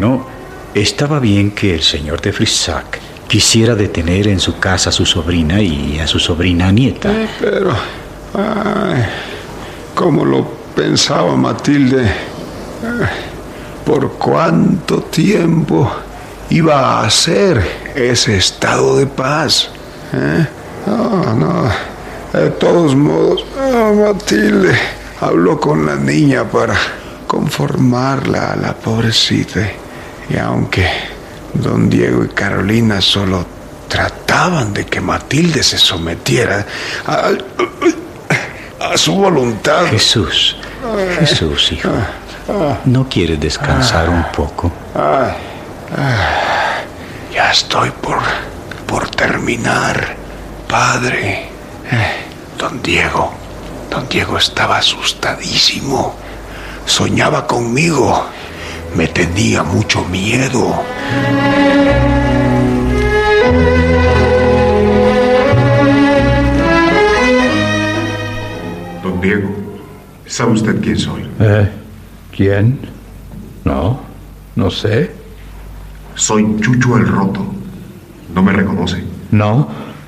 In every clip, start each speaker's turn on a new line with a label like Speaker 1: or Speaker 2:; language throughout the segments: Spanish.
Speaker 1: Bueno, estaba bien que el señor de Frisac quisiera detener en su casa a su sobrina y a su sobrina nieta.
Speaker 2: Pero, ¿cómo lo pensaba Matilde? ¿Por cuánto tiempo iba a ser ese estado de paz? No. De todos modos, Matilde habló con la niña para conformarla a la pobrecita. Y aunque don Diego y Carolina solo trataban de que Matilde se sometiera a su voluntad.
Speaker 1: Jesús, hijo, ¿no quieres descansar un poco?
Speaker 2: Ya estoy por terminar, padre. Don Diego estaba asustadísimo. Soñaba conmigo. Me tenía mucho miedo.
Speaker 3: Don Diego, ¿sabe usted quién soy?
Speaker 4: ¿Quién? No sé.
Speaker 3: Soy Chucho el Roto. ¿No me reconoce?
Speaker 4: No,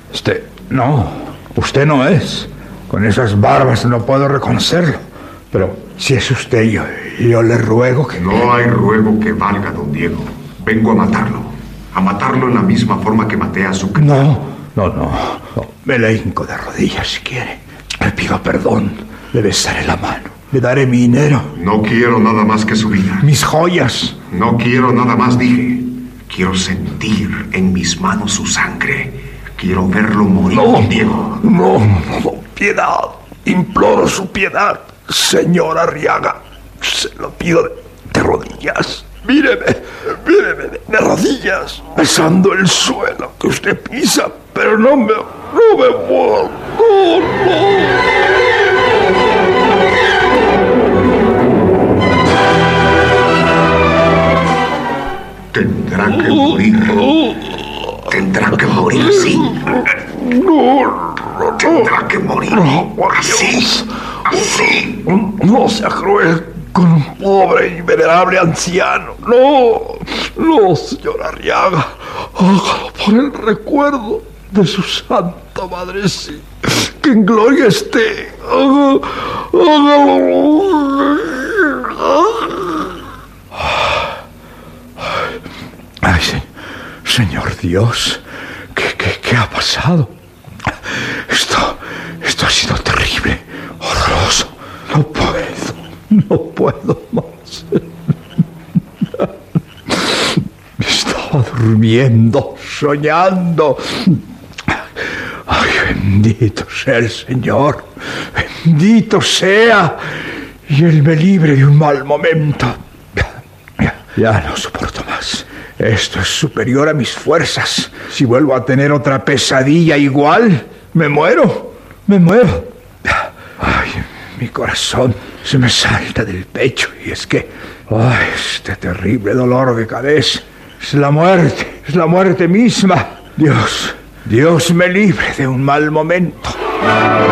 Speaker 4: usted no es. Con esas barbas no puedo reconocerlo. Pero si es usted, yo le ruego que...
Speaker 3: No hay ruego que valga, don Diego. Vengo a matarlo. A matarlo en la misma forma que maté a su...
Speaker 4: No. Me le hinco de rodillas si quiere. Le pido perdón. Le besaré la mano. Le daré mi dinero.
Speaker 3: No quiero nada más que su vida.
Speaker 4: Mis joyas.
Speaker 3: No quiero nada más, dije. Quiero sentir en mis manos su sangre. Quiero verlo morir, don Diego.
Speaker 4: No, piedad. Imploro su piedad, señor Arriaga. Se lo pido de rodillas. Míreme de rodillas, besando el suelo que usted pisa, pero no me muero. No.
Speaker 3: Tendrá que morir. Tendrá que morir así. Tendrá que morir así.
Speaker 4: No sea cruel con un pobre y venerable anciano. No, señor Arriaga. Hágalo por el recuerdo de su santa madrecita. Que en gloria esté. Hágalo. Ay, Señor Dios, ¿qué ha pasado? Esto ha sido terrible, horroroso. No puedo más. Estaba durmiendo, soñando. Ay, bendito sea el Señor, bendito sea, y Él me libre de un mal momento. Ya no soporto más. Esto es superior a mis fuerzas. Si vuelvo a tener otra pesadilla igual, me muero. Ay, mi corazón se me salta del pecho y es que... Ay, este terrible dolor de cabeza. Es la muerte misma. Dios me libre de un mal momento.